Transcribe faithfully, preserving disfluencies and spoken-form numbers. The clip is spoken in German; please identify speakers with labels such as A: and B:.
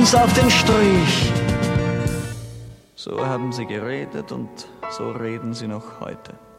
A: auf den Strich. So haben sie geredet und so reden sie noch heute.